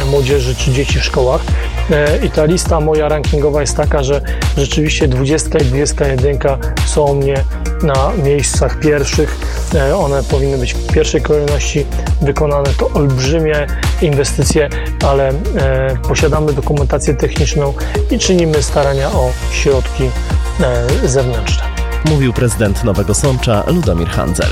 młodzieży czy dzieci w szkołach. I ta lista moja rankingowa jest taka, że rzeczywiście 20 i 21 są u mnie na miejscach pierwszych. One powinny być w pierwszej kolejności wykonane. To olbrzymie inwestycje, ale posiadamy dokumentację techniczną i czynimy starania o środki zewnętrzne. Mówił prezydent Nowego Sącza Ludomir Handzel.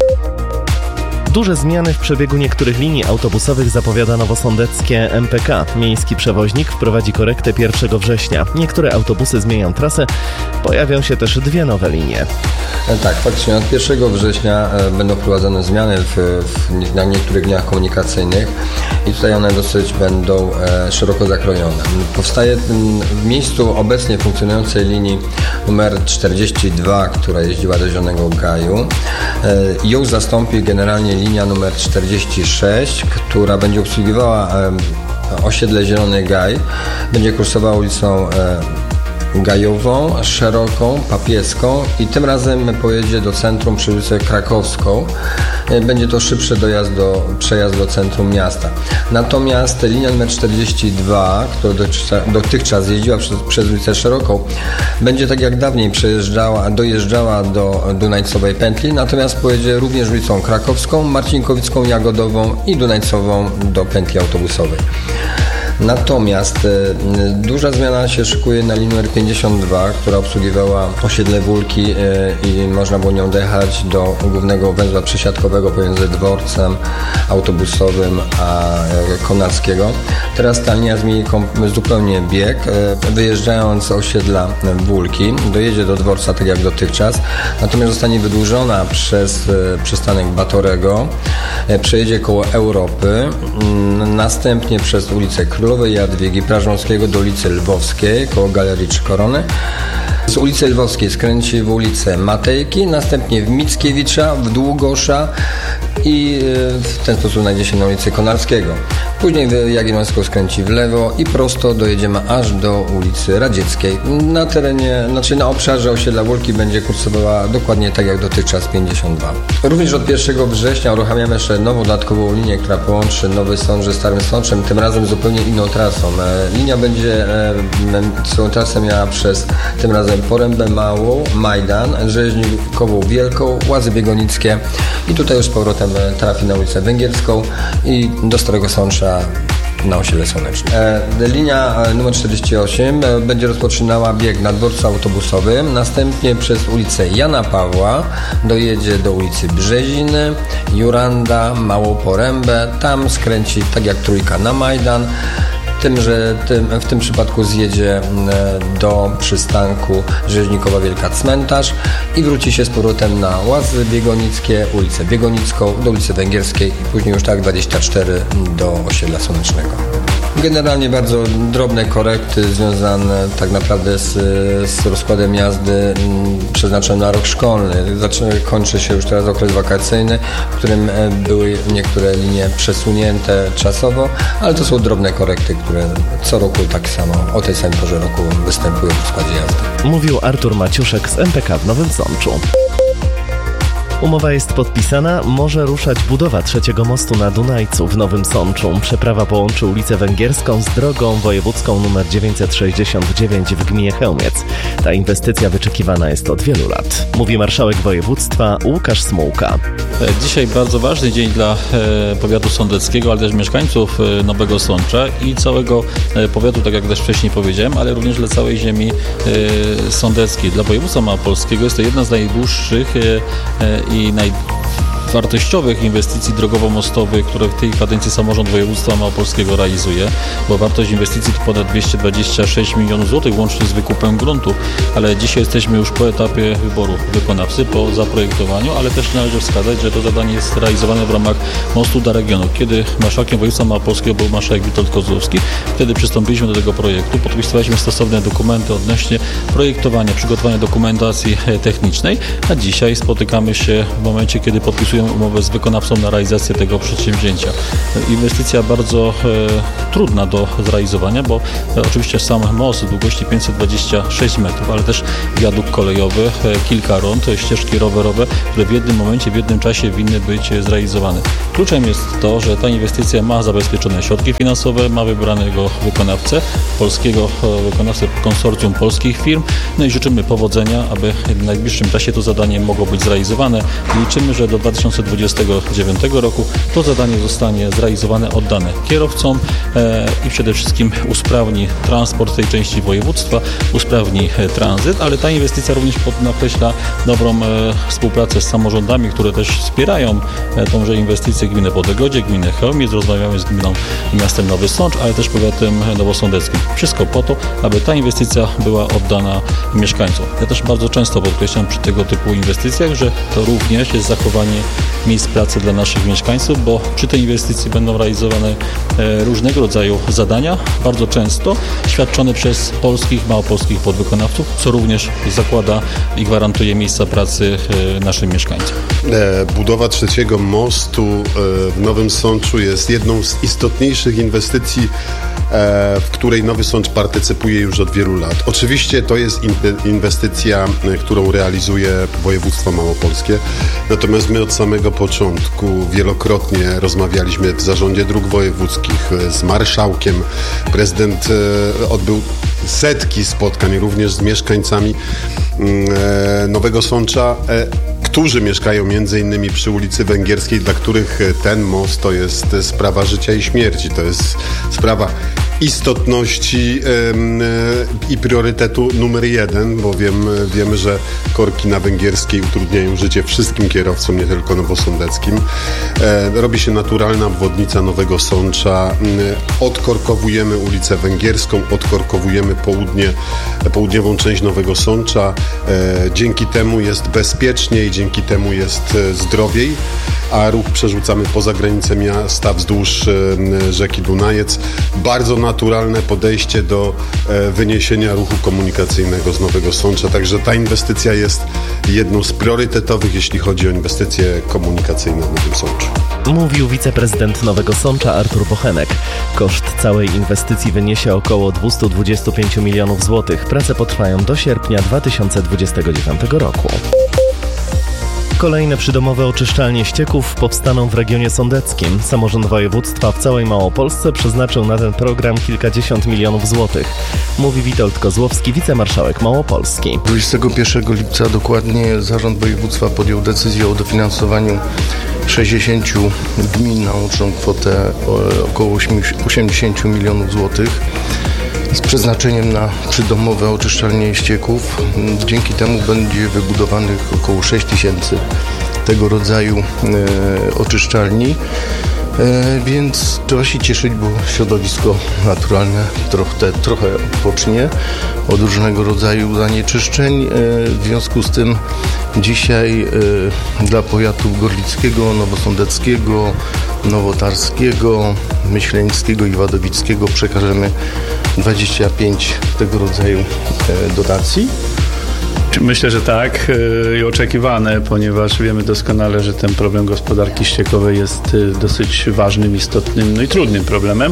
Duże zmiany w przebiegu niektórych linii autobusowych zapowiada nowosądeckie MPK. Miejski przewoźnik wprowadzi korektę 1 września. Niektóre autobusy zmienią trasę. Pojawią się też 2 nowe linie. Tak, faktycznie od 1 września będą wprowadzone zmiany na niektórych liniach komunikacyjnych i tutaj one dosyć będą szeroko zakrojone. Powstaje w miejscu obecnie funkcjonującej linii numer 42, która jeździła do Zielonego Gaju. Ją zastąpi generalnie linia numer 46, która będzie obsługiwała osiedle Zielony Gaj. Będzie kursowała ulicą Gajową, Szeroką, Papieską i tym razem pojedzie do centrum przy ulicę Krakowską. Będzie to szybszy przejazd do centrum miasta. Natomiast linia numer 42, która dotychczas jeździła przez ulicę Szeroką, będzie tak jak dawniej dojeżdżała do Dunajcowej pętli, natomiast pojedzie również ulicą Krakowską, Marcinkowicką, Jagodową i Dunajcową do pętli autobusowej. Natomiast duża zmiana się szykuje na linii numer 52, która obsługiwała osiedle Wólki i można było nią dojechać do głównego węzła przesiadkowego pomiędzy dworcem autobusowym a Konarskiego. Teraz ta linia zmieni zupełnie bieg. Wyjeżdżając z osiedla Wólki, dojedzie do dworca tak jak dotychczas, natomiast zostanie wydłużona przez przystanek Batorego, przejedzie koło Europy, następnie przez ulicę Królowej Jadwigi Prażąckiego do ulicy Lwowskiej koło Galerii Trzy Korony. Z ulicy Lwowskiej skręci w ulicę Matejki, następnie w Mickiewicza, w Długosza i w ten sposób znajdzie się na ulicy Konarskiego. Później w Jagiellońską skręci w lewo i prosto dojedziemy aż do ulicy Radzieckiej. Na obszarze osiedla Wólki będzie kursowała dokładnie tak jak dotychczas 52. Również od 1 września uruchamiamy jeszcze nową dodatkową linię, która połączy Nowy Sącz ze Starym Sączem, tym razem zupełnie inną trasą. Linia będzie swoją trasę miała przez tym razem Porębę Małą, Majdan, Rzeźnikową Wielką, Łazy Biegonickie i tutaj już z powrotem trafi na ulicę Węgierską i do Starego Sącza na osiedle Słoneczne. Linia numer 48 będzie rozpoczynała bieg na dworcu autobusowym, następnie przez ulicę Jana Pawła dojedzie do ulicy Brzeziny, Juranda, Małą Porębę, tam skręci tak jak trójka na Majdan. W tym przypadku zjedzie do przystanku Rzeźnikowa Wielka Cmentarz i wróci się z powrotem na Łazy Biegonickie, ulicę Biegonicką, do ulicy Węgierskiej i później już tak 24 do osiedla Słonecznego. Generalnie bardzo drobne korekty związane tak naprawdę z rozkładem jazdy przeznaczonym na rok szkolny. Kończy się już teraz okres wakacyjny, w którym były niektóre linie przesunięte czasowo, ale to są drobne korekty, które co roku tak samo o tej samej porze roku występują w rozkładzie jazdy. Mówił Artur Maciuszek z MPK w Nowym Sączu. Umowa jest podpisana, może ruszać budowa trzeciego mostu na Dunajcu w Nowym Sączu. Przeprawa połączy ulicę Węgierską z drogą wojewódzką nr 969 w gminie Chełmiec. Ta inwestycja wyczekiwana jest od wielu lat. Mówi marszałek województwa Łukasz Smułka. Dzisiaj bardzo ważny dzień dla powiatu sądeckiego, ale też mieszkańców Nowego Sącza i całego powiatu, tak jak też wcześniej powiedziałem, ale również dla całej ziemi sądeckiej. Dla województwa małopolskiego jest to jedna z najdłuższych i najwartościowych inwestycji drogowo-mostowych, które w tej kadencji samorząd województwa małopolskiego realizuje, bo wartość inwestycji to ponad 226 milionów złotych łącznie z wykupem gruntu, ale dzisiaj jesteśmy już po etapie wyboru wykonawcy, po zaprojektowaniu, ale też należy wskazać, że to zadanie jest realizowane w ramach mostu dla regionu. Kiedy marszałkiem województwa małopolskiego był marszałek Witold Kozłowski, wtedy przystąpiliśmy do tego projektu, podpisywaliśmy stosowne dokumenty odnośnie projektowania, przygotowania dokumentacji technicznej, a dzisiaj spotykamy się w momencie, kiedy podpisujemy umowę z wykonawcą na realizację tego przedsięwzięcia. Inwestycja bardzo trudna do zrealizowania, bo oczywiście sam most długości 526 metrów, ale też wiadukt kolejowy, kilka rond, ścieżki rowerowe, które w jednym momencie, w jednym czasie winny być zrealizowane. Kluczem jest to, że ta inwestycja ma zabezpieczone środki finansowe, ma wybranego wykonawcę, polskiego wykonawcę, konsorcjum polskich firm. No i życzymy powodzenia, aby w najbliższym czasie to zadanie mogło być zrealizowane. Liczymy, że do 2029 roku to zadanie zostanie zrealizowane, oddane kierowcom i przede wszystkim usprawni transport tej części województwa, usprawni tranzyt, ale ta inwestycja również nakreśla dobrą współpracę z samorządami, które też wspierają tąże inwestycję, gminę Podegodzie, gminę Chełmiec, rozmawiamy z gminą i miastem Nowy Sącz, ale też powiatem nowosądeckim. Wszystko po to, aby ta inwestycja była oddana mieszkańcom. Ja też bardzo często podkreślam przy tego typu inwestycjach, że to również jest zachowanie miejsc pracy dla naszych mieszkańców, bo przy tej inwestycji będą realizowane różnego rodzaju zadania, bardzo często świadczone przez polskich, małopolskich podwykonawców, co również zakłada i gwarantuje miejsca pracy naszym mieszkańcom. Budowa trzeciego mostu w Nowym Sączu jest jedną z istotniejszych inwestycji, w której Nowy Sącz partycypuje już od wielu lat. Oczywiście to jest inwestycja, którą realizuje województwo małopolskie, natomiast my od samego początku wielokrotnie rozmawialiśmy w Zarządzie Dróg Wojewódzkich z marszałkiem. Prezydent odbył setki spotkań również z mieszkańcami Nowego Sącza, którzy mieszkają m.in. przy ulicy Węgierskiej, dla których ten most to jest sprawa życia i śmierci. To jest sprawa istotności i priorytetu numer 1, bo wiemy, że korki na Węgierskiej utrudniają życie wszystkim kierowcom, nie tylko nowosądeckim. Robi się naturalna obwodnica Nowego Sącza. Odkorkowujemy ulicę Węgierską, odkorkowujemy południową część Nowego Sącza. Dzięki temu jest bezpieczniej, dzięki temu jest zdrowiej, a ruch przerzucamy poza granice miasta wzdłuż rzeki Dunajec. Bardzo naturalne podejście do wyniesienia ruchu komunikacyjnego z Nowego Sącza, także ta inwestycja jest jedną z priorytetowych, jeśli chodzi o inwestycje komunikacyjne w Nowym Sączu. Mówił wiceprezydent Nowego Sącza Artur Bochenek. Koszt całej inwestycji wyniesie około 225 milionów złotych. Prace potrwają do sierpnia 2029 roku. Kolejne przydomowe oczyszczalnie ścieków powstaną w regionie sądeckim. Samorząd województwa w całej Małopolsce przeznaczył na ten program kilkadziesiąt milionów złotych. Mówi Witold Kozłowski, wicemarszałek Małopolski. 21 lipca dokładnie Zarząd Województwa podjął decyzję o dofinansowaniu 60 gmin na łączną kwotę około 80 milionów złotych z przeznaczeniem na przydomowe oczyszczalnie ścieków. Dzięki temu będzie wybudowanych około 6 tysięcy tego rodzaju oczyszczalni, więc trzeba się cieszyć, bo środowisko naturalne trochę odpocznie od różnego rodzaju zanieczyszczeń. W związku z tym dzisiaj dla powiatów gorlickiego, nowosądeckiego, nowotarskiego, myślenickiego i wadowickiego przekażemy 25 tego rodzaju dotacji. Myślę, że tak i oczekiwane, ponieważ wiemy doskonale, że ten problem gospodarki ściekowej jest dosyć ważnym, istotnym, no i trudnym problemem.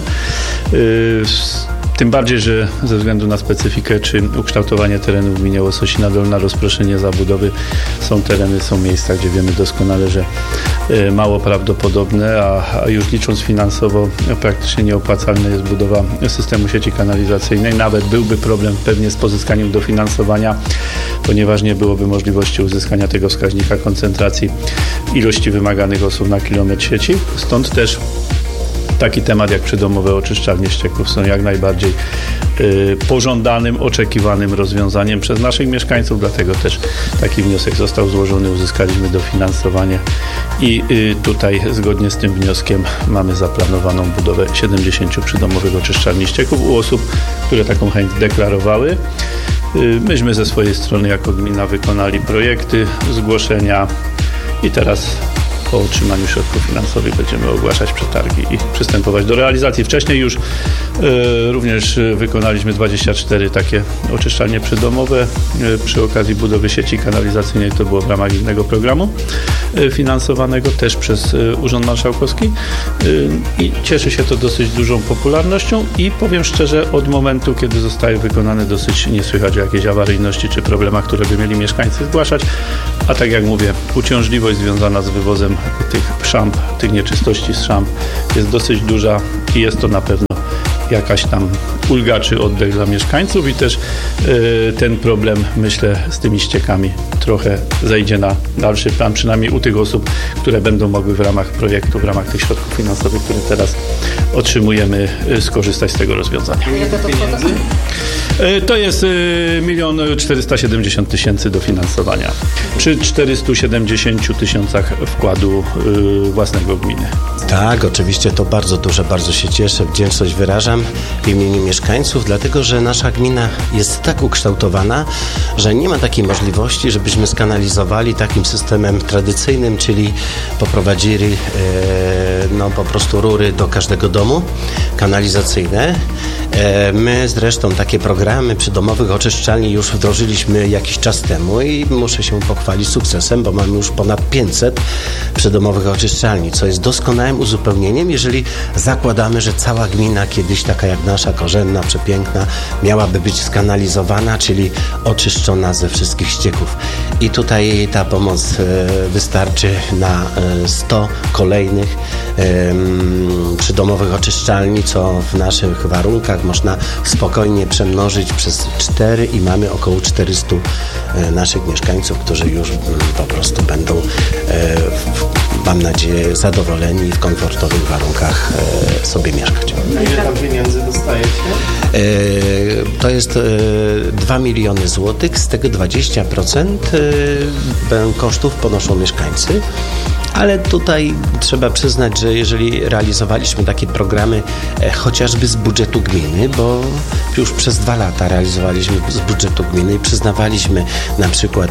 Tym bardziej, że ze względu na specyfikę czy ukształtowanie terenów w gminie Łososina Dolna, rozproszenie zabudowy, są miejsca, gdzie wiemy doskonale, że mało prawdopodobne, a już licząc finansowo praktycznie nieopłacalne jest budowa systemu sieci kanalizacyjnej. Nawet byłby problem pewnie z pozyskaniem dofinansowania, ponieważ nie byłoby możliwości uzyskania tego wskaźnika koncentracji ilości wymaganych osób na kilometr sieci. Stąd też taki temat jak przydomowe oczyszczalnie ścieków są jak najbardziej pożądanym, oczekiwanym rozwiązaniem przez naszych mieszkańców, dlatego też taki wniosek został złożony, uzyskaliśmy dofinansowanie i tutaj zgodnie z tym wnioskiem mamy zaplanowaną budowę 70 przydomowych oczyszczalni ścieków u osób, które taką chęć deklarowały. Myśmy ze swojej strony jako gmina wykonali projekty, zgłoszenia i teraz po otrzymaniu środków finansowych będziemy ogłaszać przetargi i przystępować do realizacji. Wcześniej już również wykonaliśmy 24 takie oczyszczalnie przydomowe przy okazji budowy sieci kanalizacyjnej. To było w ramach innego programu finansowanego też przez Urząd Marszałkowski i cieszy się to dosyć dużą popularnością i powiem szczerze, od momentu, kiedy zostaje wykonane, dosyć nie słychać o jakiejś awaryjności czy problemach, które by mieli mieszkańcy zgłaszać, a tak jak mówię, uciążliwość związana z wywozem tych szamp, tych nieczystości z szamp jest dosyć duża i jest to na pewno jakaś tam ulga czy oddech dla mieszkańców i też ten problem, myślę, z tymi ściekami trochę zejdzie na dalszy plan, przynajmniej u tych osób, które będą mogły w ramach projektu, w ramach tych środków finansowych, które teraz otrzymujemy, skorzystać z tego rozwiązania. To jest 1 470 000 dofinansowania przy 470 000 wkładu własnego gminy. Tak, oczywiście to bardzo duże, bardzo się cieszę, wdzięczność wyrażam w imieniu mieszkańców, dlatego że nasza gmina jest tak ukształtowana, że nie ma takiej możliwości, żebyśmy skanalizowali takim systemem tradycyjnym, czyli poprowadzili po prostu rury do każdego domu kanalizacyjne. My zresztą takie programy przydomowych oczyszczalni już wdrożyliśmy jakiś czas temu i muszę się pochwalić sukcesem, bo mamy już ponad 500 przydomowych oczyszczalni, co jest doskonałym uzupełnieniem, jeżeli zakładamy, że cała gmina kiedyś taka jak nasza, korzenna, przepiękna, miałaby być skanalizowana, czyli oczyszczona ze wszystkich ścieków. I tutaj ta pomoc wystarczy na 100 kolejnych przydomowych oczyszczalni, co w naszych warunkach można spokojnie przemnożyć przez 4 i mamy około 400 naszych mieszkańców, którzy już po prostu będą, mam nadzieję, zadowoleni i w komfortowych warunkach sobie mieszkać. A ile tam pieniędzy dostajecie? To jest 2 miliony złotych, z tego 20% kosztów ponoszą mieszkańcy. Ale tutaj trzeba przyznać, że jeżeli realizowaliśmy takie programy chociażby z budżetu gminy, bo już przez 2 lata realizowaliśmy z budżetu gminy i przyznawaliśmy na przykład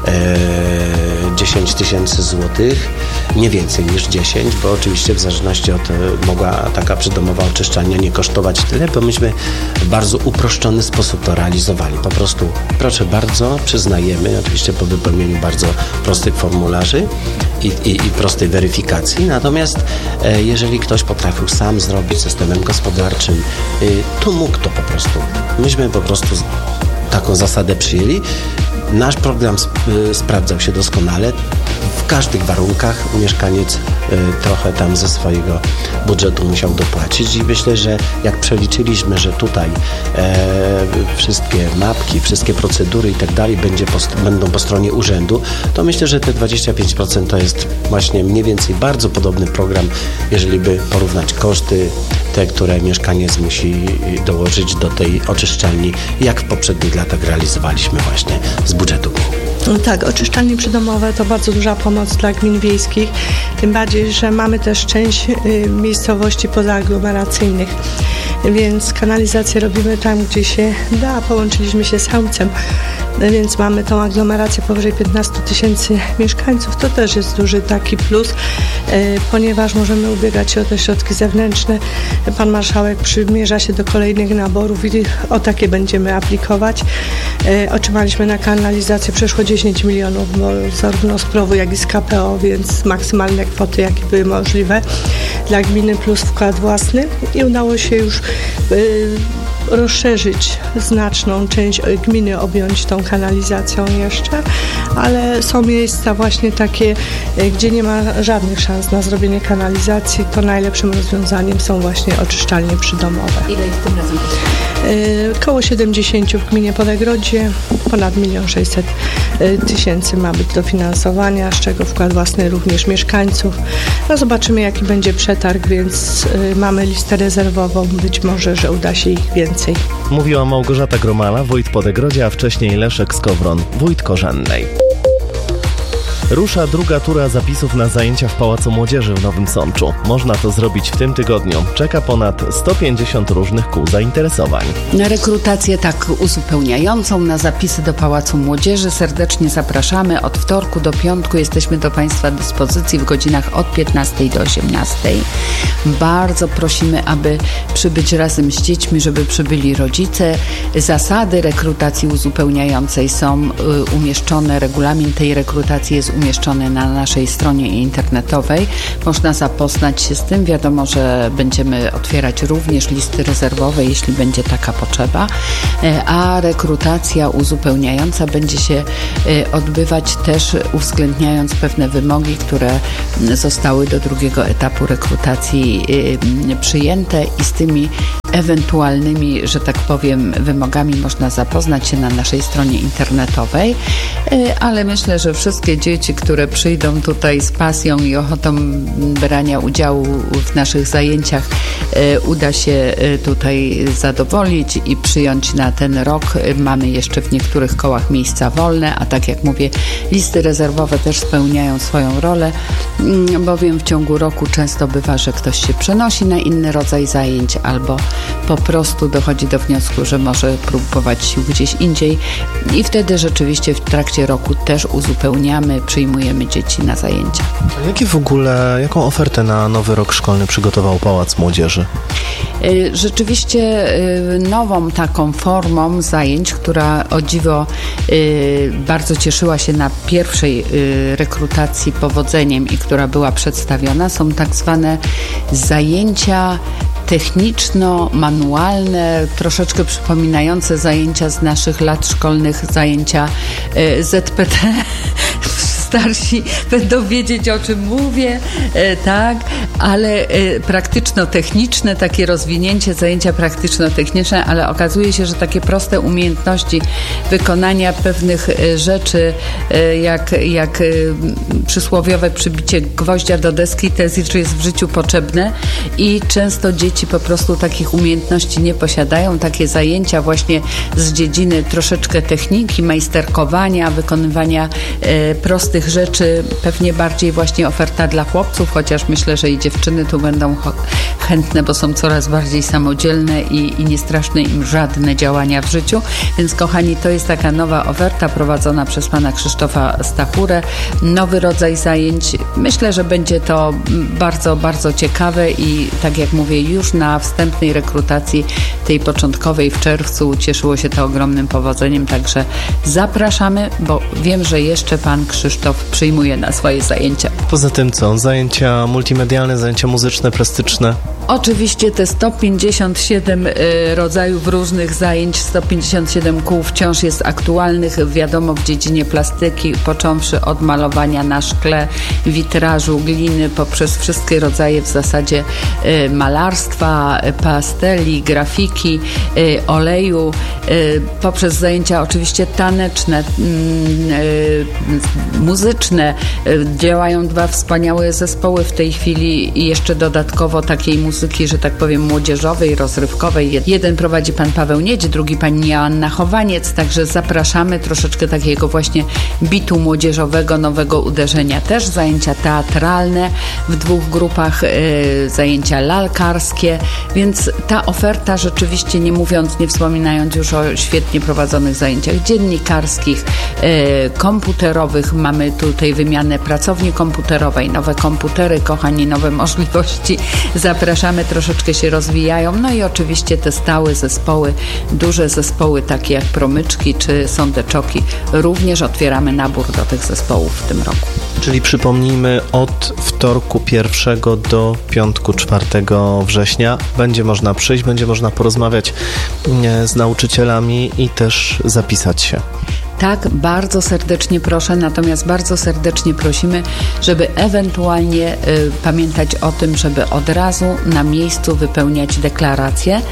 10 000 złotych, nie więcej niż 10, bo oczywiście w zależności od mogła taka przydomowa oczyszczalnia nie kosztować tyle, bo myśmy w bardzo uproszczony sposób to realizowali. Po prostu proszę bardzo, przyznajemy, oczywiście po wypełnieniu bardzo prostych formularzy i prostej weryfikacji. Natomiast jeżeli ktoś potrafił sam zrobić systemem gospodarczym, to mógł to po prostu. Myśmy po prostu taką zasadę przyjęli. Nasz program sprawdzał się doskonale. W każdych warunkach mieszkaniec trochę tam ze swojego budżetu musiał dopłacić i myślę, że jak przeliczyliśmy, że tutaj wszystkie mapki, wszystkie procedury i tak dalej będą po stronie urzędu, to myślę, że te 25% to jest właśnie mniej więcej bardzo podobny program, jeżeli by porównać koszty, te, które mieszkaniec musi dołożyć do tej oczyszczalni, jak w poprzednich latach realizowaliśmy właśnie z budżetu gminy. Tak, oczyszczalnie przydomowe to bardzo duża pomoc dla gmin wiejskich, tym bardziej, że mamy też część miejscowości pozaaglomeracyjnych, więc kanalizację robimy tam, gdzie się da. Połączyliśmy się z Chełmcem, więc mamy tą aglomerację powyżej 15 000 mieszkańców. To też jest duży taki plus, ponieważ możemy ubiegać się o te środki zewnętrzne. Pan marszałek przymierza się do kolejnych naborów i o takie będziemy aplikować. Otrzymaliśmy na kanalizację przeszło 10 milionów, bo zarówno z PROW-u, jak i z KPO, więc maksymalne kwoty, jakie były możliwe dla gminy plus wkład własny i udało się już rozszerzyć znaczną część gminy, objąć tą kanalizacją jeszcze, ale są miejsca właśnie takie, gdzie nie ma żadnych szans na zrobienie kanalizacji, to najlepszym rozwiązaniem są właśnie oczyszczalnie przydomowe. Ile ich tym razem? Koło 70 w gminie Podegrodzie, ponad 1 600 000 ma być dofinansowania, z czego wkład własny również mieszkańców. No zobaczymy, jaki będzie przetarg, więc mamy listę rezerwową, być może, że uda się ich więcej. Mówiła Małgorzata Gromala, wójt Podegrodzia, a wcześniej Leszek Skowron, wójt Korzennej. Rusza druga tura zapisów na zajęcia w Pałacu Młodzieży w Nowym Sączu. Można to zrobić w tym tygodniu. Czeka ponad 150 różnych kół zainteresowań. Na rekrutację tak uzupełniającą, na zapisy do Pałacu Młodzieży serdecznie zapraszamy. Od wtorku do piątku jesteśmy do Państwa dyspozycji w godzinach od 15 do 18. Bardzo prosimy, aby przybyć razem z dziećmi, żeby przybyli rodzice. Zasady rekrutacji uzupełniającej są umieszczone, regulamin tej rekrutacji jest umieszczony na naszej stronie internetowej. Można zapoznać się z tym. Wiadomo, że będziemy otwierać również listy rezerwowe, jeśli będzie taka potrzeba, a rekrutacja uzupełniająca będzie się odbywać też uwzględniając pewne wymogi, które zostały do drugiego etapu rekrutacji przyjęte i z tymi ewentualnymi, że tak powiem, wymogami można zapoznać się na naszej stronie internetowej, ale myślę, że wszystkie dzieci, które przyjdą tutaj z pasją i ochotą brania udziału w naszych zajęciach, uda się tutaj zadowolić i przyjąć na ten rok. Mamy jeszcze w niektórych kołach miejsca wolne, a tak jak mówię, listy rezerwowe też spełniają swoją rolę, bowiem w ciągu roku często bywa, że ktoś się przenosi na inny rodzaj zajęć albo po prostu dochodzi do wniosku, że może próbować sił gdzieś indziej i wtedy rzeczywiście w trakcie roku też uzupełniamy, przyjmujemy dzieci na zajęcia. Jaką ofertę na nowy rok szkolny przygotował Pałac Młodzieży? Rzeczywiście nową taką formą zajęć, która o dziwo bardzo cieszyła się na pierwszej rekrutacji powodzeniem i która była przedstawiona, są tak zwane zajęcia techniczno-manualne, troszeczkę przypominające zajęcia z naszych lat szkolnych, zajęcia ZPT. Starsi będą wiedzieć, o czym mówię, tak, ale praktyczno-techniczne, takie rozwinięcie, zajęcia praktyczno-techniczne, ale okazuje się, że takie proste umiejętności wykonania pewnych rzeczy, jak przysłowiowe przybicie gwoździa do deski, też jest w życiu potrzebne i często dzieci po prostu takich umiejętności nie posiadają. Takie zajęcia właśnie z dziedziny troszeczkę techniki, majsterkowania, wykonywania prostych rzeczy, pewnie bardziej właśnie oferta dla chłopców, chociaż myślę, że i dziewczyny tu będą chętne, bo są coraz bardziej samodzielne i nie straszne im żadne działania w życiu. Więc kochani, to jest taka nowa oferta prowadzona przez pana Krzysztofa Stachurę. Nowy rodzaj zajęć. Myślę, że będzie to bardzo, bardzo ciekawe i tak jak mówię, już na wstępnej rekrutacji tej początkowej w czerwcu cieszyło się to ogromnym powodzeniem, także zapraszamy, bo wiem, że jeszcze pan Krzysztof przyjmuje na swoje zajęcia. Poza tym co? Zajęcia multimedialne, zajęcia muzyczne, plastyczne? Oczywiście te 157 rodzajów różnych zajęć, 157 kół wciąż jest aktualnych, wiadomo, w dziedzinie plastyki, począwszy od malowania na szkle, witrażu, gliny, poprzez wszystkie rodzaje w zasadzie malarstwa, pasteli, grafiki, oleju, poprzez zajęcia oczywiście taneczne, muzyczne. Działają dwa wspaniałe zespoły w tej chwili i jeszcze dodatkowo takiej muzyki, że tak powiem, młodzieżowej, rozrywkowej. Jeden prowadzi pan Paweł Niedź, drugi pani Joanna Chowaniec, także zapraszamy troszeczkę takiego właśnie bitu młodzieżowego, nowego uderzenia. Też zajęcia teatralne w dwóch grupach, zajęcia lalkarskie, więc ta oferta rzeczywiście, nie wspominając już o świetnie prowadzonych zajęciach dziennikarskich, komputerowych, mamy tutaj wymianę pracowni komputerowej, nowe komputery, kochani, nowe możliwości. Zapraszamy, troszeczkę się rozwijają. No i oczywiście te stałe zespoły, duże zespoły takie jak Promyczki czy Sądeczoki. Również otwieramy nabór do tych zespołów w tym roku. Czyli przypomnijmy, od wtorku 1 do piątku 4 września będzie można przyjść, będzie można porozmawiać z nauczycielami i też zapisać się. Tak, bardzo serdecznie proszę, natomiast bardzo serdecznie prosimy, żeby ewentualnie pamiętać o tym, żeby od razu na miejscu wypełniać deklarację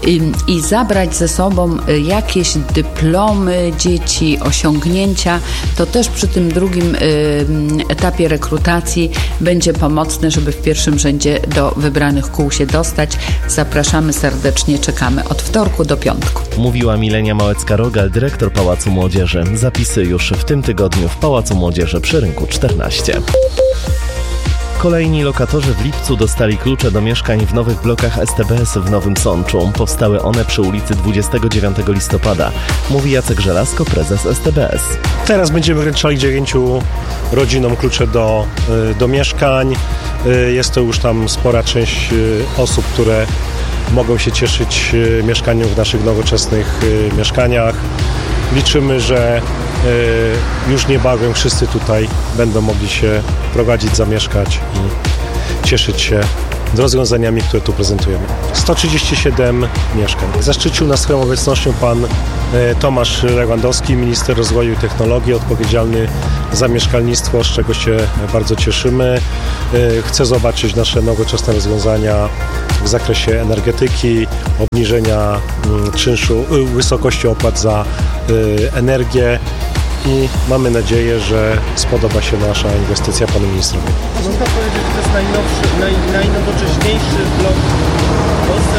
i zabrać ze sobą jakieś dyplomy dzieci, osiągnięcia, to też przy tym drugim etapie rekrutacji będzie pomocne, żeby w pierwszym rzędzie do wybranych kół się dostać. Zapraszamy serdecznie, czekamy od wtorku do piątku. Mówiła Milenia Małecka-Rogal, dyrektor Pałacu Młodzieży. Zapisy już w tym tygodniu w Pałacu Młodzieży przy Rynku 14. Kolejni lokatorzy w lipcu dostali klucze do mieszkań w nowych blokach STBS w Nowym Sączu. Powstały one przy ulicy 29 listopada. Mówi Jacek Żelazko, prezes STBS. Teraz będziemy wręczali 9 rodzinom klucze do mieszkań. Jest to już tam spora część osób, które mogą się cieszyć mieszkaniem w naszych nowoczesnych mieszkaniach. Liczymy, że już niebawem wszyscy tutaj będą mogli się prowadzić, zamieszkać i cieszyć się rozwiązaniami, które tu prezentujemy. 137 mieszkań. Zaszczycił nas swoją obecnością pan Tomasz Lewandowski, minister rozwoju i technologii, odpowiedzialny za mieszkalnictwo, z czego się bardzo cieszymy. Chcę zobaczyć nasze nowoczesne rozwiązania w zakresie energetyki, obniżenia czynszu, wysokości opłat za energię i mamy nadzieję, że spodoba się nasza inwestycja panu ministrowi. Można powiedzieć, że to jest najnowocześniejszy blok w Polsce,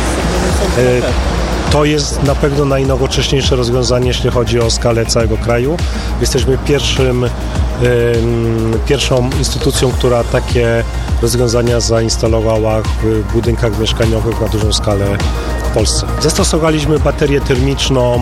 To jest na pewno najnowocześniejsze rozwiązanie, jeśli chodzi o skalę całego kraju. Jesteśmy pierwszą instytucją, która takie rozwiązania zainstalowała w budynkach mieszkaniowych na dużą skalę w Polsce. Zastosowaliśmy baterię termiczną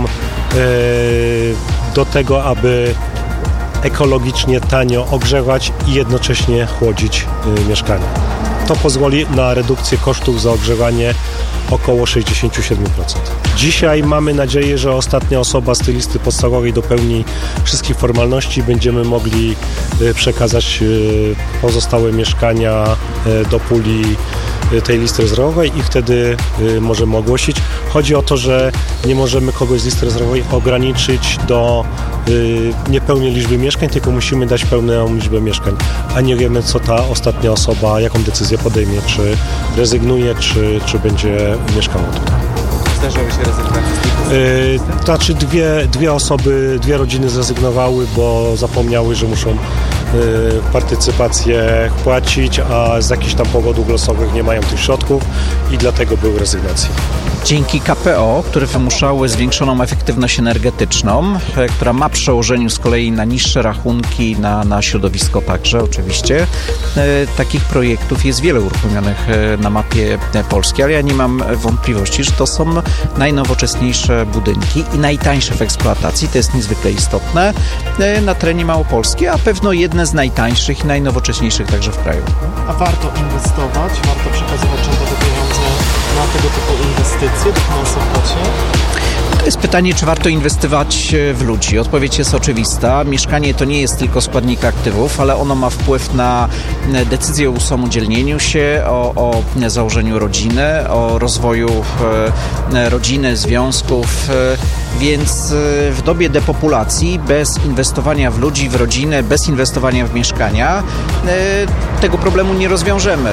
do tego, aby ekologicznie, tanio ogrzewać i jednocześnie chłodzić mieszkania. To pozwoli na redukcję kosztów za ogrzewanie około 67%. Dzisiaj mamy nadzieję, że ostatnia osoba z tej listy podstawowej dopełni wszystkich formalności. Będziemy mogli przekazać pozostałe mieszkania do puli tej listy rezerwowej i wtedy możemy ogłosić. Chodzi o to, że nie możemy kogoś z listy rezerwowej ograniczyć do niepełnej liczby mieszkań, tylko musimy dać pełną liczbę mieszkań, a nie wiemy, co ta ostatnia osoba, jaką decyzję podejmie, czy rezygnuje, czy będzie mieszkała tutaj. Zdarzały się rezygnacje? Znaczy dwie rodziny zrezygnowały, bo zapomniały, że muszą partycypację płacić, a z jakichś tam powodów losowych nie mają tych środków i dlatego były rezygnacje. Dzięki KPO, które wymuszały zwiększoną efektywność energetyczną, która ma przełożeniu z kolei na niższe rachunki, na środowisko także oczywiście. Takich projektów jest wiele uruchomionych na mapie Polski, ale ja nie mam wątpliwości, że to są najnowocześniejsze budynki i najtańsze w eksploatacji. To jest niezwykle istotne na terenie Małopolski, a pewno jedne z najtańszych i najnowocześniejszych także w kraju. A warto inwestować, warto przekazywać rządowe pieniądze na tego typu inwestycje, dofinansować je? To jest pytanie, czy warto inwestować w ludzi. Odpowiedź jest oczywista. Mieszkanie to nie jest tylko składnik aktywów, ale ono ma wpływ na decyzję o usamodzielnieniu się, o założeniu rodziny, o rozwoju rodziny, związków. Więc w dobie depopulacji, bez inwestowania w ludzi, w rodzinę, bez inwestowania w mieszkania, tego problemu nie rozwiążemy.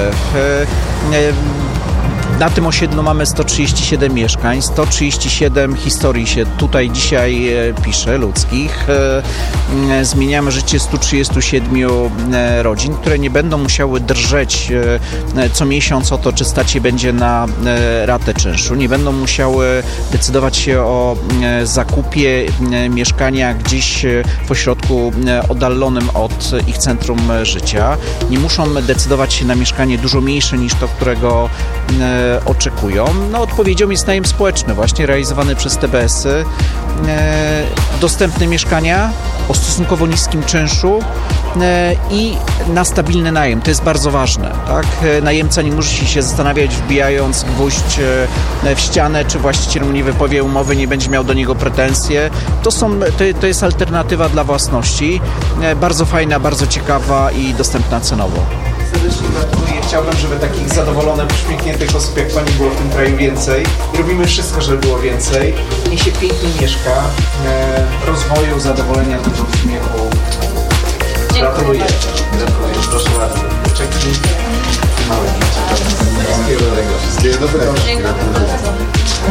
Na tym osiedlu mamy 137 mieszkań, 137 historii się tutaj dzisiaj pisze, ludzkich. Zmieniamy życie 137 rodzin, które nie będą musiały drżeć co miesiąc o to, czy stać je będzie na ratę czynszu. Nie będą musiały decydować się o zakupie mieszkania gdzieś w ośrodku oddalonym od ich centrum życia. Nie muszą decydować się na mieszkanie dużo mniejsze niż to, którego oczekują. Odpowiedzią jest najem społeczny, właśnie realizowany przez TBS-y. Dostępne mieszkania o stosunkowo niskim czynszu i na stabilny najem. To jest bardzo ważne. Tak? Najemca nie musi się zastanawiać, wbijając gwóźdź w ścianę, czy właściciel mu nie wypowie umowy, nie będzie miał do niego pretensje. To jest alternatywa dla własności. Bardzo fajna, bardzo ciekawa i dostępna cenowo. Serdecznie gratuluję. Chciałbym, żeby takich zadowolonych, uśmiechniętych osób jak Pani było w tym kraju więcej. I robimy wszystko, żeby było więcej. Niech się pięknie mieszka, rozwoju, zadowolenia, dużo śmiechu. Gratuluję. Gratuluję. Proszę bardzo. Czeki. Małe. Wszystkiego dobrego. Wszystkiego dobrego.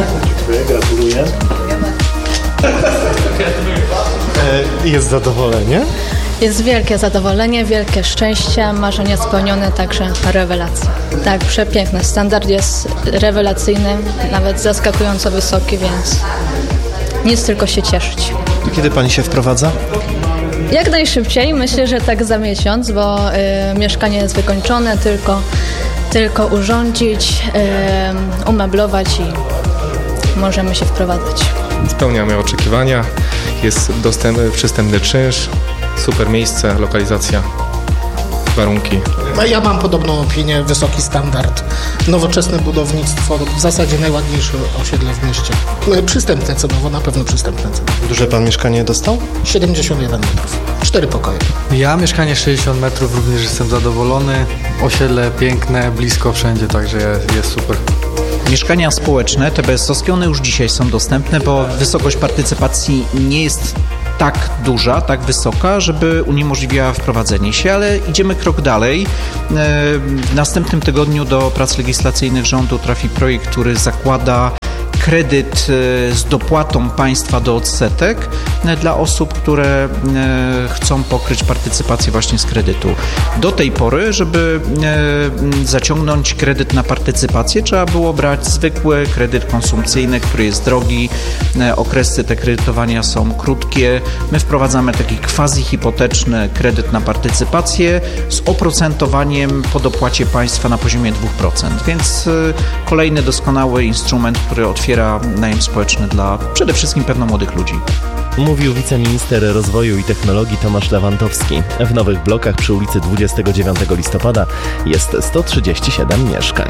jest zadowolenie? Jest wielkie zadowolenie, wielkie szczęście, marzenia spełnione, także rewelacja. Tak, przepiękne. Standard jest rewelacyjny, nawet zaskakująco wysoki, więc nic tylko się cieszyć. Kiedy pani się wprowadza? Jak najszybciej, myślę, że tak za miesiąc, bo mieszkanie jest wykończone, tylko urządzić, umeblować i możemy się wprowadzać. Spełniamy oczekiwania, jest przystępny czynsz, super miejsce, lokalizacja, warunki. Ja mam podobną opinię, wysoki standard, nowoczesne budownictwo, w zasadzie najładniejsze osiedle w mieście. Przystępne cenowo, na pewno przystępne cenowo. Duże pan mieszkanie dostał? 71 metrów, 4 pokoje. Ja mieszkanie 60 metrów, również jestem zadowolony. Osiedle piękne, blisko wszędzie, także jest super. Mieszkania społeczne, TBS-owskie, one już dzisiaj są dostępne, bo wysokość partycypacji nie jest tak duża, tak wysoka, żeby uniemożliwiała wprowadzenie się, ale idziemy krok dalej. W następnym tygodniu do prac legislacyjnych rządu trafi projekt, który zakłada kredyt z dopłatą państwa do odsetek dla osób, które chcą pokryć partycypację właśnie z kredytu. Do tej pory, żeby zaciągnąć kredyt na partycypację, trzeba było brać zwykły kredyt konsumpcyjny, który jest drogi. Okresy te kredytowania są krótkie. My wprowadzamy taki quasi-hipoteczny kredyt na partycypację z oprocentowaniem po dopłacie państwa na poziomie 2%. Więc kolejny doskonały instrument, który otwiera najem społeczny dla przede wszystkim pewno młodych ludzi. Mówił wiceminister rozwoju i technologii Tomasz Lewandowski. W nowych blokach przy ulicy 29 listopada jest 137 mieszkań.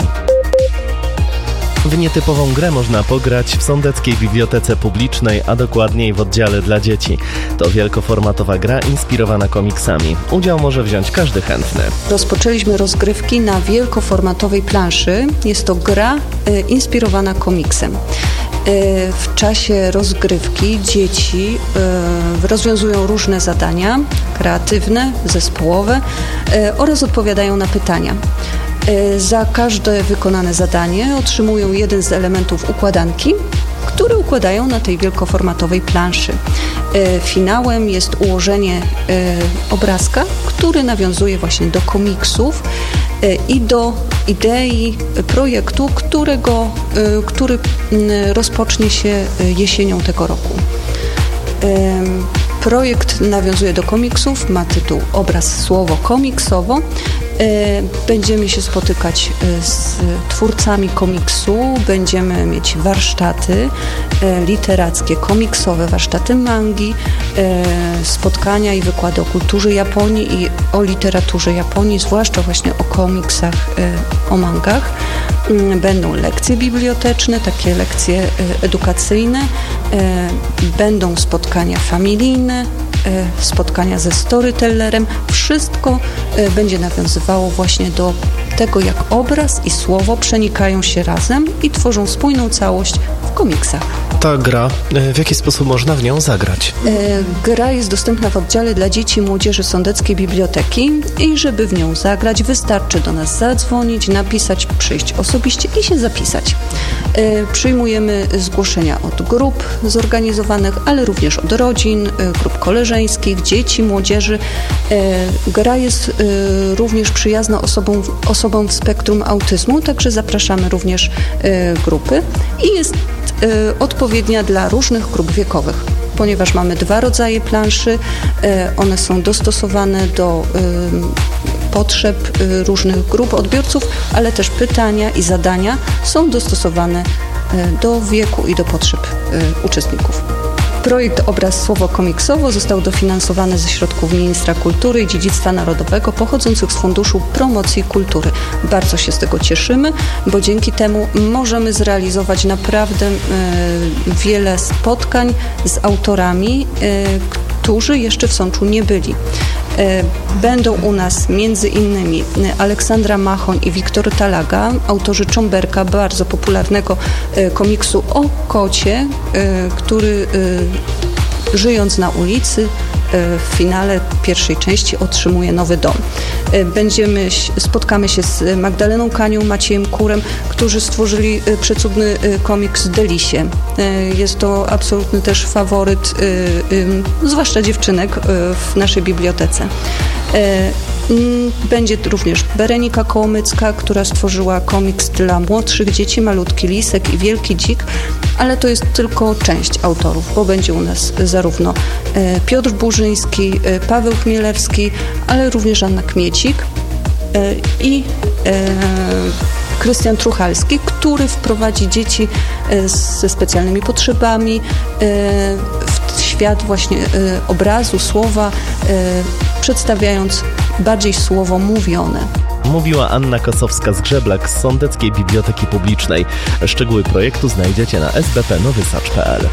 W nietypową grę można pograć w Sądeckiej Bibliotece Publicznej, a dokładniej w oddziale dla dzieci. To wielkoformatowa gra inspirowana komiksami. Udział może wziąć każdy chętny. Rozpoczęliśmy rozgrywki na wielkoformatowej planszy. Jest to gra inspirowana komiksem. W czasie rozgrywki dzieci rozwiązują różne zadania kreatywne, zespołowe oraz odpowiadają na pytania. Za każde wykonane zadanie otrzymują jeden z elementów układanki, które układają na tej wielkoformatowej planszy. Finałem jest ułożenie obrazka, który nawiązuje właśnie do komiksów i do idei projektu, który rozpocznie się jesienią tego roku. Projekt nawiązuje do komiksów, ma tytuł Obraz, słowo, komiksowo. Będziemy się spotykać z twórcami komiksu, będziemy mieć warsztaty literackie, komiksowe, warsztaty mangi, spotkania i wykłady o kulturze Japonii i o literaturze Japonii, zwłaszcza właśnie o komiksach, o mangach. Będą lekcje biblioteczne, takie lekcje edukacyjne, będą spotkania familijne, spotkania ze storytellerem. Wszystko będzie nawiązywało właśnie do tego, jak obraz i słowo przenikają się razem i tworzą spójną całość w komiksach. Ta gra, w jaki sposób można w nią zagrać? Gra jest dostępna w oddziale dla dzieci i młodzieży Sądeckiej Biblioteki i żeby w nią zagrać, wystarczy do nas zadzwonić, napisać, przyjść osobiście i się zapisać. Przyjmujemy zgłoszenia od grup zorganizowanych, ale również od rodzin, grup koleżeńskich, dzieci, młodzieży. Gra jest również przyjazna osobom w spektrum autyzmu, także zapraszamy również grupy i jest odpowiednia dla różnych grup wiekowych, ponieważ mamy 2 rodzaje planszy, one są dostosowane do potrzeb różnych grup odbiorców, ale też pytania i zadania są dostosowane do wieku i do potrzeb uczestników. Projekt Obraz, słowo, komiksowo został dofinansowany ze środków Ministra Kultury i Dziedzictwa Narodowego pochodzących z Funduszu Promocji Kultury. Bardzo się z tego cieszymy, bo dzięki temu możemy zrealizować naprawdę wiele spotkań z autorami, którzy jeszcze w Sączu nie byli. Będą u nas między innymi Aleksandra Machoń i Wiktor Talaga, autorzy Czomberka, bardzo popularnego komiksu o kocie, który żyjąc na ulicy, w finale pierwszej części otrzymuje nowy dom. Spotkamy się z Magdaleną Kanią, Maciejem Kurem, którzy stworzyli przecudny komiks Delisie. Jest to absolutny też faworyt, zwłaszcza dziewczynek w naszej bibliotece. Będzie również Berenika Kołomycka, która stworzyła komiks dla młodszych dzieci, Malutki Lisek i Wielki Dzik, ale to jest tylko część autorów, bo będzie u nas zarówno Piotr Burzyński, Paweł Chmielewski, ale również Anna Kmiecik i Krystian Truchalski, który wprowadzi dzieci ze specjalnymi potrzebami w świat właśnie obrazu, słowa, przedstawiając bardziej słowo mówione. Mówiła Anna Kosowska-Zgrzeblak z Sądeckiej Biblioteki Publicznej. Szczegóły projektu znajdziecie na sbpnowysacz.pl.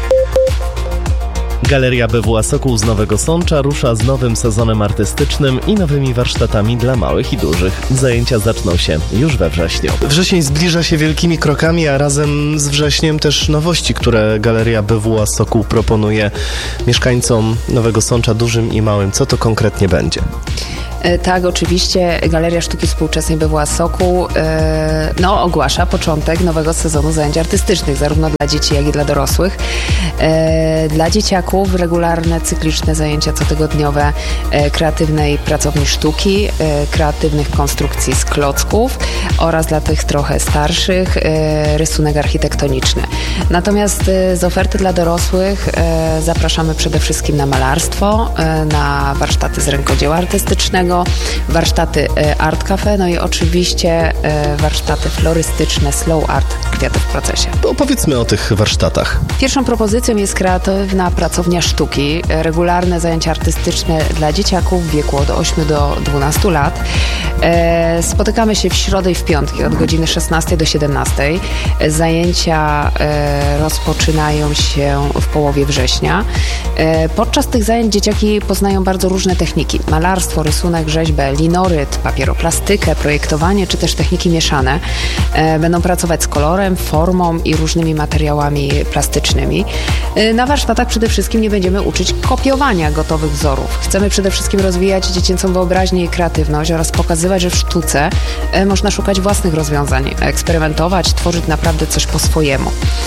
Galeria BWA Sokół z Nowego Sącza rusza z nowym sezonem artystycznym i nowymi warsztatami dla małych i dużych. Zajęcia zaczną się już we wrześniu. Wrzesień zbliża się wielkimi krokami, a razem z wrześniem też nowości, które Galeria BWA Sokół proponuje mieszkańcom Nowego Sącza, dużym i małym. Co to konkretnie będzie? Tak, oczywiście Galeria Sztuki Współczesnej BWA Sokół ogłasza początek nowego sezonu zajęć artystycznych, zarówno dla dzieci, jak i dla dorosłych. Dla dzieciaków regularne, cykliczne zajęcia cotygodniowe kreatywnej pracowni sztuki, kreatywnych konstrukcji z klocków oraz dla tych trochę starszych rysunek architektoniczny. Natomiast z oferty dla dorosłych zapraszamy przede wszystkim na malarstwo, na warsztaty z rękodzieła artystycznego, warsztaty Art Cafe, no i oczywiście warsztaty florystyczne, slow art, kwiaty w procesie. Opowiedzmy o tych warsztatach. Pierwszą propozycją jest kreatywna pracownia sztuki, regularne zajęcia artystyczne dla dzieciaków w wieku od 8 do 12 lat. Spotykamy się w środę i w piątki od godziny 16 do 17. Zajęcia rozpoczynają się w połowie września. Podczas tych zajęć dzieciaki poznają bardzo różne techniki. Malarstwo, rysunek, rzeźbę, linoryt, papieroplastykę, projektowanie czy też techniki mieszane. Będą pracować z kolorem, formą i różnymi materiałami plastycznymi. Na warsztatach przede wszystkim nie będziemy uczyć kopiowania gotowych wzorów. Chcemy przede wszystkim rozwijać dziecięcą wyobraźnię i kreatywność oraz pokazywać, że w sztuce można szukać własnych rozwiązań, eksperymentować, tworzyć naprawdę coś po swojemu.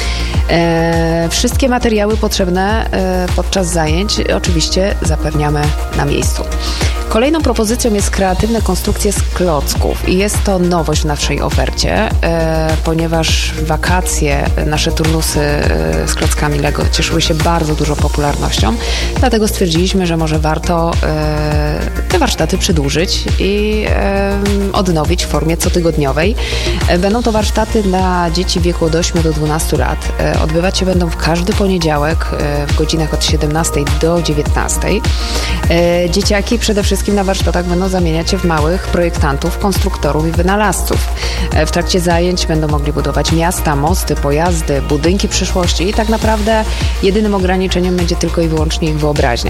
Wszystkie materiały potrzebne podczas zajęć oczywiście zapewniamy na miejscu. Kolejną propozycją jest kreatywne konstrukcje z klocków i jest to nowość w naszej ofercie, ponieważ w wakacje nasze turnusy z klockami Lego cieszyły się bardzo dużą popularnością, dlatego stwierdziliśmy, że może warto te warsztaty przedłużyć i odnowić w formie cotygodniowej. Będą to warsztaty dla dzieci w wieku od 8 do 12 lat. Odbywać się będą w każdy poniedziałek w godzinach od 17 do 19. Dzieciaki przede wszystkim na warsztatach będą zamieniać się w małych projektantów, konstruktorów i wynalazców. W trakcie zajęć będą mogli budować miasta, mosty, pojazdy, budynki przyszłości i tak naprawdę jedynym ograniczeniem będzie tylko i wyłącznie ich wyobraźnia.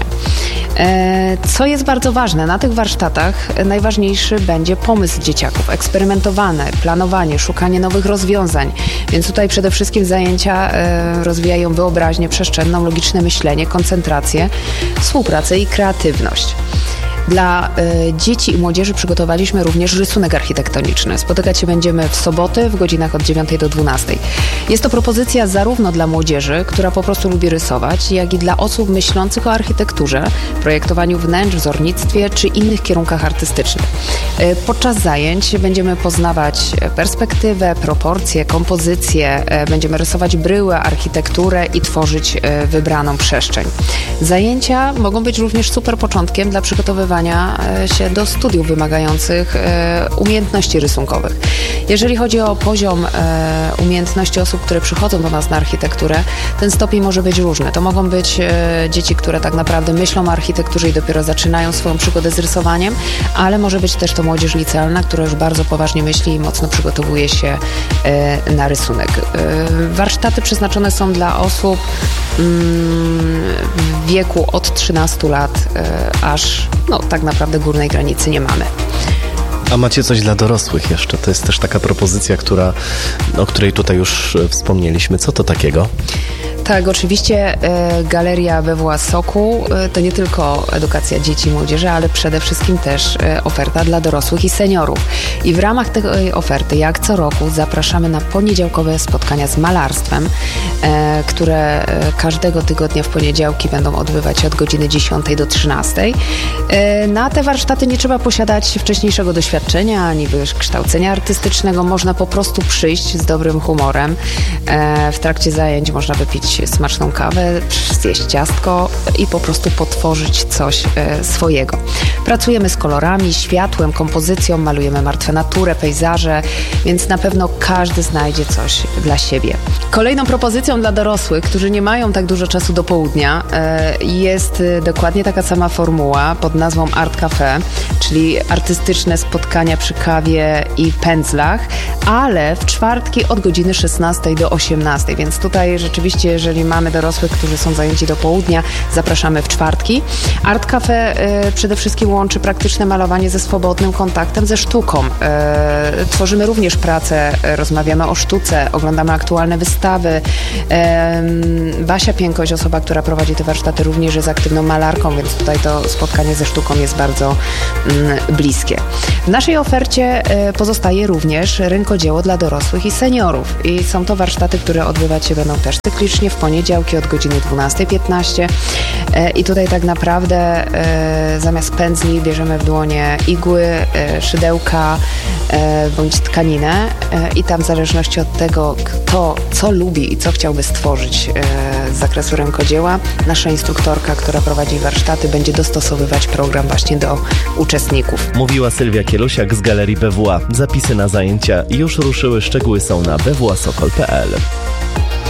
Co jest bardzo ważne, na tych warsztatach najważniejszy będzie pomysł dzieciaków, eksperymentowane, planowanie, szukanie nowych rozwiązań, więc tutaj przede wszystkim zajęcia rozwijają wyobraźnię przestrzenną, logiczne myślenie, koncentrację, współpracę i kreatywność. Dla dzieci i młodzieży przygotowaliśmy również rysunek architektoniczny. Spotykać się będziemy w soboty w godzinach od 9 do 12. Jest to propozycja zarówno dla młodzieży, która po prostu lubi rysować, jak i dla osób myślących o architekturze, projektowaniu wnętrz, wzornictwie czy innych kierunkach artystycznych. Podczas zajęć będziemy poznawać perspektywę, proporcje, kompozycje, będziemy rysować bryłę, architekturę i tworzyć wybraną przestrzeń. Zajęcia mogą być również super początkiem dla przygotowywania się do studiów wymagających umiejętności rysunkowych. Jeżeli chodzi o poziom umiejętności osób, które przychodzą do nas na architekturę, ten stopień może być różny. To mogą być dzieci, które tak naprawdę myślą o architekturze i dopiero zaczynają swoją przygodę z rysowaniem, ale może być też to młodzież licealna, która już bardzo poważnie myśli i mocno przygotowuje się na rysunek. Warsztaty przeznaczone są dla osób w wieku od 13 lat aż tak naprawdę górnej granicy nie mamy. A macie coś dla dorosłych jeszcze? To jest też taka propozycja, o której tutaj już wspomnieliśmy. Co to takiego? Tak, oczywiście Galeria BWA Sokół to nie tylko edukacja dzieci i młodzieży, ale przede wszystkim też oferta dla dorosłych i seniorów. I w ramach tej oferty, jak co roku, zapraszamy na poniedziałkowe spotkania z malarstwem, które każdego tygodnia w poniedziałki będą odbywać się od godziny 10 do 13. Na te warsztaty nie trzeba posiadać wcześniejszego doświadczenia ani wykształcenia artystycznego. Można po prostu przyjść z dobrym humorem. W trakcie zajęć można wypić smaczną kawę, zjeść ciastko i po prostu potworzyć coś swojego. Pracujemy z kolorami, światłem, kompozycją, malujemy martwe naturę, pejzaże, więc na pewno każdy znajdzie coś dla siebie. Kolejną propozycją dla dorosłych, którzy nie mają tak dużo czasu do południa, jest dokładnie taka sama formuła pod nazwą Art Café, czyli artystyczne spotkania przy kawie i pędzlach, ale w czwartki od godziny 16 do 18, więc tutaj rzeczywiście, jeżeli mamy dorosłych, którzy są zajęci do południa, zapraszamy w czwartki. Art Café przede wszystkim łączy praktyczne malowanie ze swobodnym kontaktem ze sztuką. Tworzymy również pracę, rozmawiamy o sztuce, oglądamy aktualne wystawy. Basia Piękoś, osoba, która prowadzi te warsztaty, również jest aktywną malarką, więc tutaj to spotkanie ze sztuką jest bardzo bliskie. W naszej ofercie pozostaje również rękodzieło dla dorosłych i seniorów. I są to warsztaty, które odbywać się będą też cyklicznie w poniedziałki od godziny 12:15. I tutaj tak naprawdę zamiast pędzli bierzemy w dłonie igły, szydełka bądź tkaninę i tam w zależności od tego, kto co lubi i co chciałby stworzyć z zakresu rękodzieła, nasza instruktorka, która prowadzi warsztaty, będzie dostosowywać program właśnie do uczestników. Mówiła Sylwia Kielusiak z Galerii BWA. Zapisy na zajęcia już ruszyły, szczegóły są na bwasokol.pl.